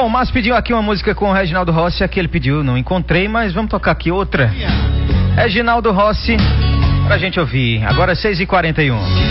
Bom, o Márcio pediu aqui uma música com o Reginaldo Rossi, aqui ele pediu, não encontrei, mas vamos tocar aqui outra. Reginaldo Rossi, pra gente ouvir. Agora 6h41.